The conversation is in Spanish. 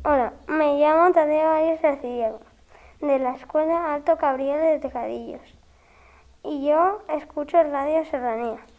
Hola, me llamo Tadeo Arias Arcediego, de la Escuela Alto Cabriel de Tecadillos, y yo escucho Radio Serranía.